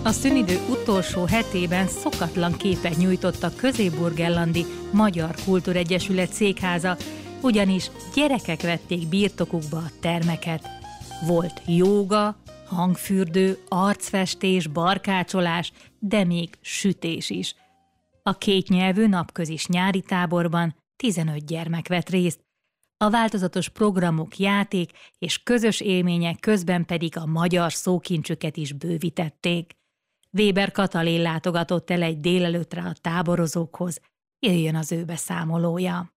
A szünidő utolsó hetében szokatlan képet nyújtott a Közép-Burgenlandi Magyar Kultúregyesület székháza, ugyanis gyerekek vették birtokukba a termeket. Volt jóga, hangfürdő, arcfestés, barkácsolás, de még sütés is. A kétnyelvű napközis nyári táborban 15 gyermek vett részt, a változatos programok, játék és közös élmények közben pedig a magyar szókincsüket is bővítették. Weber Katalin látogatott el egy délelőttre a táborozókhoz, jöjjön az ő beszámolója.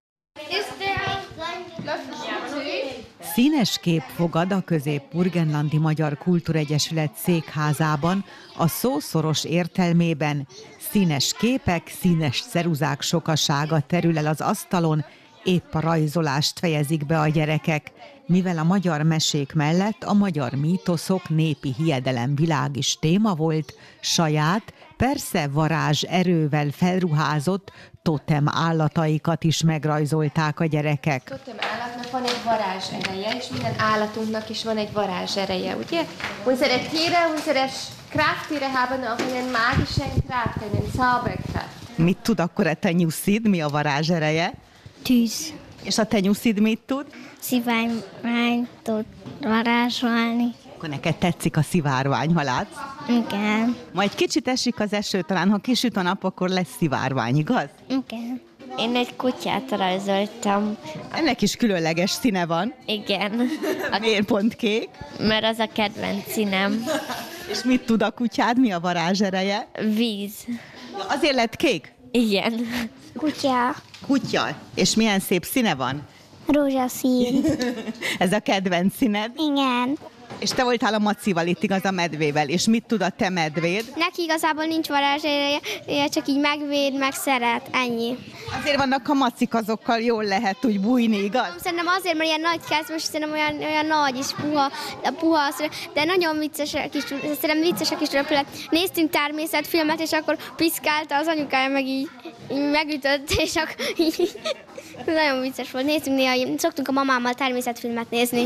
Színes kép fogad a Közép-Burgenlandi Magyar Kultúregyesület székházában, a szó szoros értelmében. Színes képek, színes ceruzák sokasága terül el az asztalon, épp a rajzolást fejezik be a gyerekek, mivel a magyar mesék mellett a magyar mítoszok, népi hiedelemvilág is téma volt, saját, persze varázs erővel felruházott totem állataikat is megrajzolták a gyerekek. Totem állatnak van egy varázs ereje, és minden állatunknak is van egy varázs ereje, ugye? Unsere Tiere, unsere Krafttiere haben auch einen magischen Kraft, einen Zauberkraft. Mit tud akkor a te nyuszid, mi a varázs ereje? Tűz. És a te nyuszid mit tud? Szivárvány tud varázsolni. Akkor neked tetszik a szivárvány, ha látsz? Igen. Majd kicsit esik az eső, talán ha kisüt a nap, akkor lesz szivárvány, igaz? Igen. Én egy kutyát rajzoltam. Ennek is különleges színe van. Igen. Miért pont kék? Mert az a kedvenc színem. És mit tud a kutyád, mi a varázs ereje? Víz. Ja, azért lett kék? Igen. Kutya. Kutya. És milyen szép színe van? Rózsaszín. Ez a kedvenc színed? Igen. És te voltál a Macival itt, igaz, a medvével. És mit tud a te medvéd? Neki igazából nincs varázsereje, csak így megvéd, meg szeret, ennyi. Azért vannak a macik, azokkal jól lehet úgy bújni, igaz? Szerintem azért, mert ilyen nagy kezdves, szerintem olyan nagy és puha, de nagyon viccesek is, szerintem viccesek is repület. Néztünk természetfilmet, és akkor piszkálta az anyukája, meg így megütött, és akkor így, nagyon vicces volt. Néztünk néha, szoktunk a mamámmal természetfilmet nézni.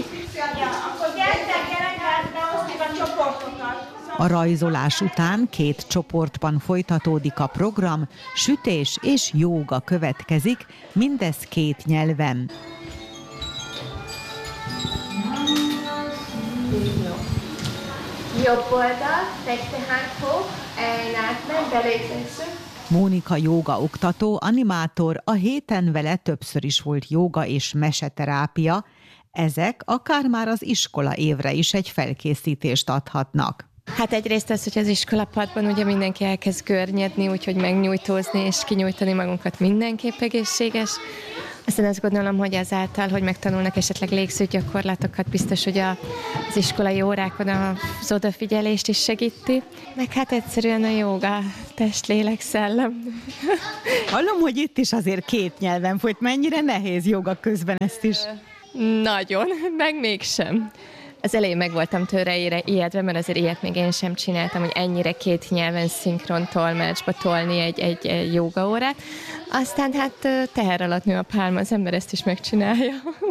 A rajzolás után 2 csoportban folytatódik a program, sütés és jóga következik, mindez 2 nyelven. Jobb oldal, rechte hand hoch, einatmen, beléptesszük. Mónika jóga oktató, animátor, a héten vele többször is volt jóga és meseterápia. Ezek akár már az iskola évre is egy felkészítést adhatnak. Hát egyrészt az, hogy az iskolapadban ugye mindenki elkezd görnyedni, úgyhogy megnyújtózni és kinyújtani magunkat mindenképp egészséges. Aztán azt gondolom, hogy azáltal, hogy megtanulnak esetleg légzőgyakorlatokat, biztos, hogy az iskolai órákon az odafigyelést is segíti. Meg hát egyszerűen a jóga, test, lélek, szellem. Hallom, hogy itt is azért 2 nyelven folyt. Mennyire nehéz joga közben ezt is? Nagyon, meg mégsem. Az elején meg voltam tőle ijedve, mert azért ilyet még én sem csináltam, hogy ennyire 2 nyelven szinkron tolmácsba tolni egy jógaórát. Aztán hát teher alatt nő a pálma, az ember ezt is megcsinálja,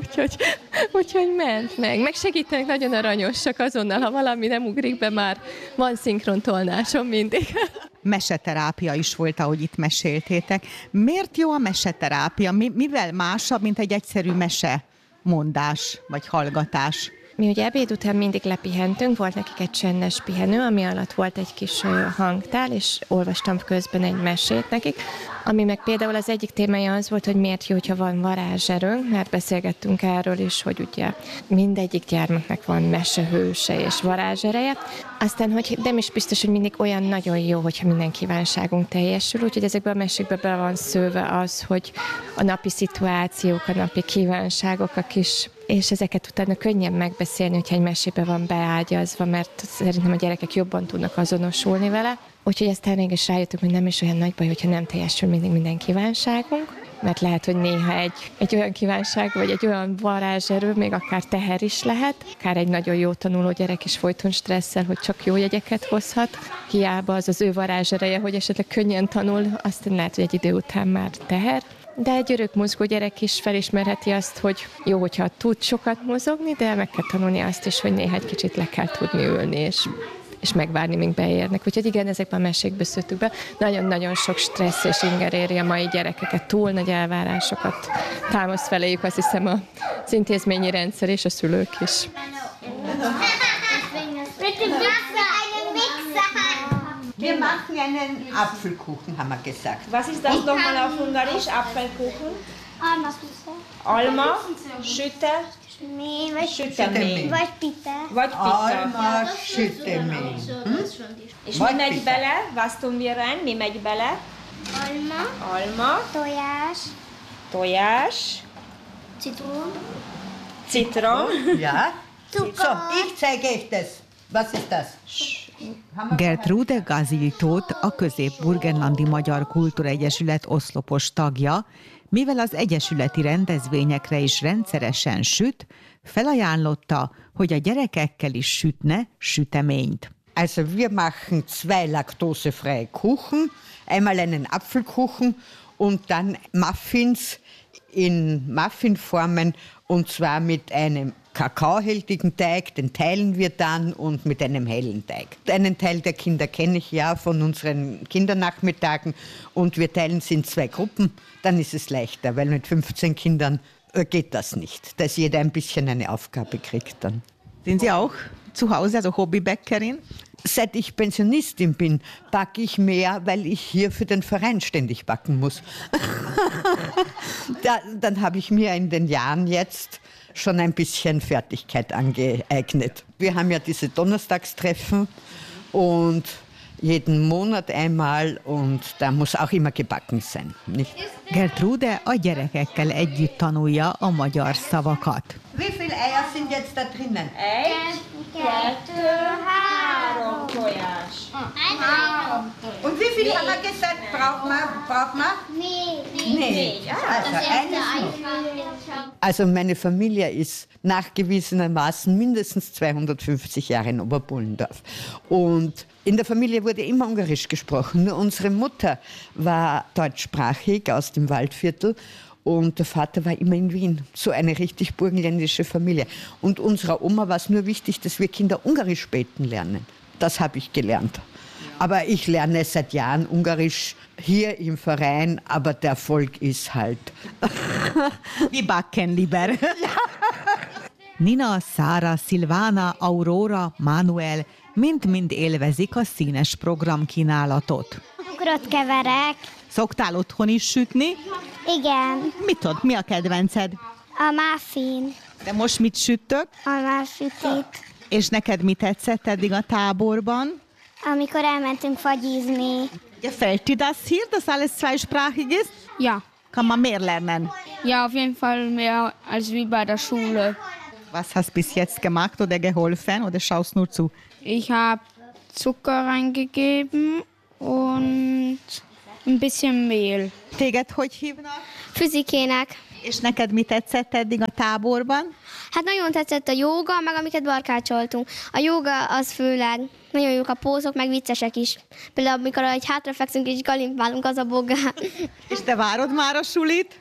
úgyhogy ment meg. Meg segítenek, nagyon aranyosak azonnal, ha valami nem ugrik be, már van szinkron tolnásom mindig. Meseterápia is volt, ahogy itt meséltétek. Miért jó a meseterápia? Mivel másabb, mint egy egyszerű mesemondás vagy hallgatás? Mi ugye ebéd után mindig lepihentünk, volt nekik egy csendes pihenő, ami alatt volt egy kis hangtál, és olvastam közben egy mesét nekik, ami meg például az egyik témája az volt, hogy miért jó, hogyha van varázserőnk, mert beszélgettünk erről is, hogy ugye mindegyik gyermeknek van mesehőse és varázsereje. Aztán, hogy nem is biztos, hogy mindig olyan nagyon jó, hogyha minden kívánságunk teljesül, úgyhogy ezekben a mesékben be van szőve az, hogy a napi szituációk, a napi kívánságok, a kis, és ezeket utána könnyen megbeszélni, hogyha egy mesébe van beágyazva, mert szerintem a gyerekek jobban tudnak azonosulni vele. Úgyhogy aztán mégis rájöttünk, hogy nem is olyan nagy baj, hogyha nem teljesül mindig minden kívánságunk, mert lehet, hogy néha egy olyan kívánság, vagy egy olyan varázserő, még akár teher is lehet, akár egy nagyon jó tanuló gyerek is folyton stresszel, hogy csak jó jegyeket hozhat. Hiába az ő varázsereje, hogy esetleg könnyen tanul, aztán lehet, hogy egy idő után már teher. De egy örök mozgó gyerek is felismerheti azt, hogy jó, hogyha tud sokat mozogni, de meg kell tanulni azt is, hogy néha egy kicsit le kell tudni ülni, és és megvárni, míg beérnek. Úgyhogy igen, ezekben a mesékből szültük be. Nagyon-nagyon sok stressz és inger éri a mai gyerekeket, túl nagy elvárásokat támaszt feléjük, azt hiszem az intézményi rendszer és a szülők is. Wir machen einen Apfelkuchen, haben wir gesagt. Was ist das nochmal auf Ungarisch? Apfelkuchen? Alma, süte, sütemény. Vagy pite. Vagy pizza. Alma, sütemény. És mi megy bele? Was tun wir rein? Mi megy bele? Alma, tojás, Zitron. Ja. So, ich zeige euch das. Was ist das? Gertrude Gaziltót, a Közép-Burgenlandi Magyar Kultúregyesület oszlopos tagja, mivel az egyesületi rendezvényekre is rendszeresen süt, felajánlotta, hogy a gyerekekkel is sütne süteményt. Also wir machen 2 laktosefreie Kuchen, einmal einen Apfelkuchen und dann Muffins in Muffinformen und zwar mit einem kakaohältigen Teig, den teilen wir dann und mit einem hellen Teig. Einen Teil der Kinder kenne ich ja von unseren Kindernachmittagen und wir teilen es in 2 Gruppen, dann ist es leichter, weil mit 15 Kindern geht das nicht, dass jeder ein bisschen eine Aufgabe kriegt dann. Sind Sie auch zu Hause, also Hobbybäckerin? Seit ich Pensionistin bin, backe ich mehr, weil ich hier für den Verein ständig backen muss. Dann habe ich mir in den Jahren jetzt schon ein bisschen Fertigkeit angeeignet. Wir haben ja diese Donnerstagstreffen und jeden Monat einmal und da muss auch immer gebacken sein. Nicht? Gertrude a gyerekekkel együtt tanulja a magyar szavakat. Wie viele Eier sind jetzt da drinnen? 1, 2, 3 tojás. Und wie viel haben wir gesagt, braucht man? Nee. Also eines noch. Also meine Familie ist nachgewiesenermaßen mindestens 250 Jahre in Oberbullendorf. Und in der Familie wurde immer Ungarisch gesprochen. Nur unsere Mutter war deutschsprachig aus dem Waldviertel und der Vater war immer in Wien. So eine richtig burgenländische Familie. Und unserer Oma war es nur wichtig, dass wir Kinder Ungarisch beten lernen. Das habe ich gelernt. Aber ich lerne seit Jahren Ungarisch hier im Verein, aber der Erfolg ist halt. Wir backen lieber. Nina, Szára, Szilvána, Aurora, Manuel mind-mind élvezik a színes programkínálatot. Cukrot keverek. Szoktál otthon is sütni? Igen. Mi a kedvenced? A muffin. De most mit süttök? A muffitit. És neked mi tetszett eddig a táborban? Amikor elmentünk fagyizni. Gefällt dir das hier, dass alles zweisprachig ist? Ja. Kann man mehr lernen? Ja, auf jeden Fall mehr als wie bei der Schule. Was hast du bis jetzt gemacht oder geholfen oder schaust nur zu? Ich habe Zucker reingegeben und ein bisschen Mehl. Téged hogy hívnak? Füzikének. És neked mi tetszett eddig a táborban? Hát nagyon tetszett a jóga, meg amiket barkácsoltunk. A jóga az főleg nagyon jók a pózok, meg viccesek is. Például amikor egy hátrafekszünk és galimpálunk, az a bogán. És te várod már a sulit?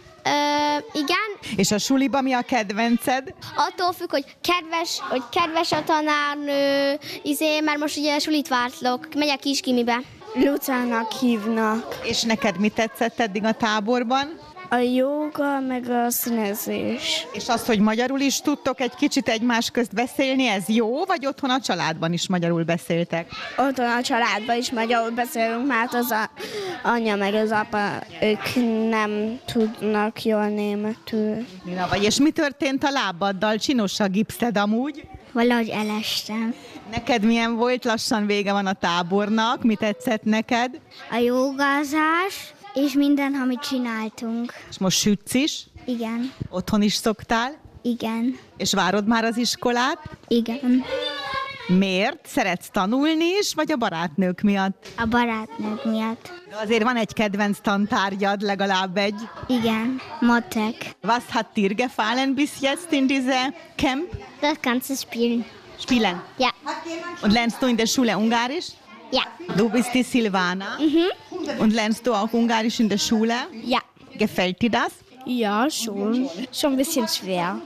Igen. És a suliba mi a kedvenced? Attól függ, hogy kedves a tanárnő, mert most ugye sulit vártlok, megyek Kiskimibe. Lucának hívnak. És neked mi tetszett eddig a táborban? A jóga, meg a színezés. És azt, hogy magyarul is tudtok egy kicsit egymás közt beszélni, ez jó, vagy otthon a családban is magyarul beszéltek? Otthon a családban is magyarul beszélünk, mert az anya meg az apa, ők nem tudnak jól németül. Na vagy, és mi történt a lábaddal? Csinos a gipszed amúgy? Valahogy elestem. Neked milyen volt? Lassan vége van a tábornak. Mi tetszett neked? A jogázás, és minden, amit csináltunk. És most sütsz is? Igen. Otthon is szoktál? Igen. És várod már az iskolát? Igen. Miért? Szeretsz tanulni is, vagy a barátnők miatt? A barátnők miatt. De azért van egy kedvenc tantárgyad, legalább egy. Igen. Matek. Was hat dir gefallen bis jetzt in dieser Camp? Das kannst du spielen. Spielen? Ja. Und lernst du in der Schule Ungarisch? Ja. Du bist die Silvana. Und lernst du auch Ungarisch in der Schule? Ja. Gefällt dir das? Ja, schon. Schon ein bisschen schwer.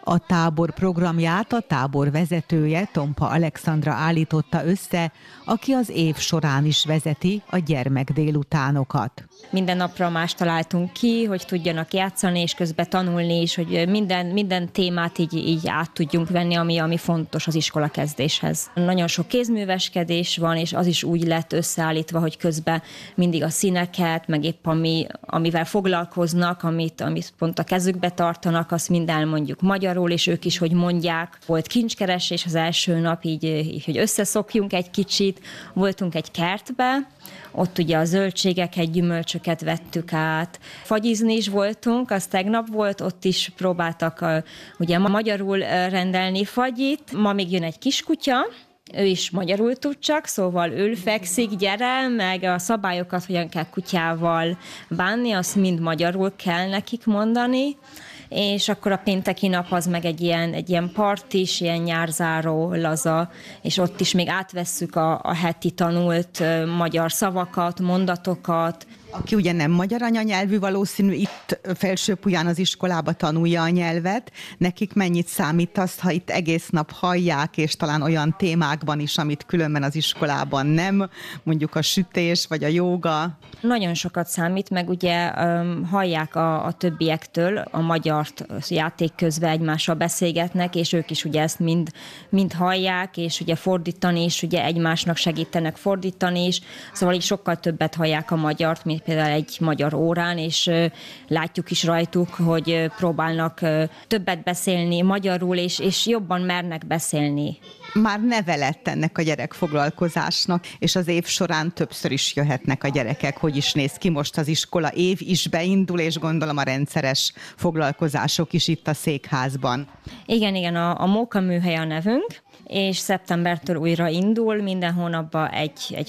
A tábor programját a tábor vezetője, Tompa Alexandra állította össze, aki az év során is vezeti a gyermekdélutánokat. Minden napra más találtunk ki, hogy tudjanak játszani, és közben tanulni is, hogy minden témát így át tudjunk venni, ami fontos az iskolakezdéshez. Nagyon sok kézműveskedés van, és az is úgy lett összeállítva, hogy közben mindig a színeket, meg épp amivel foglalkoznak, amit pont a kezükbe tartanak, azt mind elmondjuk magyarul, és ők is, hogy mondják. Volt kincskeresés az első nap, így hogy összeszokjunk egy kicsit. Voltunk egy kertbe, ott ugye a zöldségeket, gyümölcsöket vettük át. Fagyizni is voltunk, az tegnap volt, ott is próbáltak ugye magyarul rendelni fagyit. Ma még jön egy kiskutya, ő is magyarul tud csak, szóval ül, fekszik, gyere, meg a szabályokat, hogyan kell kutyával bánni, azt mind magyarul kell nekik mondani. És akkor a pénteki nap az meg egy ilyen partis, ilyen nyárzáró, laza, és ott is még átvesszük a heti tanult magyar szavakat, mondatokat. Aki ugye nem magyar anyanyelvű, valószínű itt Felsőbuján az iskolába tanulja a nyelvet. Nekik mennyit számít az, ha itt egész nap hallják, és talán olyan témákban is, amit különben az iskolában nem, mondjuk a sütés vagy a jóga? Nagyon sokat számít, meg ugye hallják a többiektől, a magyart játék közben egymással beszélgetnek, és ők is ugye ezt mind hallják, és ugye fordítani is, ugye egymásnak segítenek fordítani is, szóval így sokkal többet hallják a magyart, mint például egy magyar órán, és látjuk is rajtuk, hogy próbálnak többet beszélni magyarul, és jobban mernek beszélni. Már neve lett ennek a gyerekfoglalkozásnak, és az év során többször is jöhetnek a gyerekek. Hogy is néz ki most az iskola? Év is beindul, és gondolom a rendszeres foglalkozások is itt a székházban. Igen, a Móka műhely a nevünk, és szeptembertől újra indul, minden hónapban egy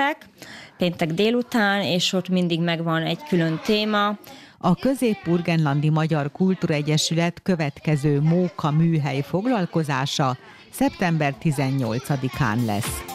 péntek délután, és ott mindig megvan egy külön téma. A Közép-Burgenlandi Magyar Kultúraegyesület következő Móka műhely foglalkozása szeptember 18-án lesz.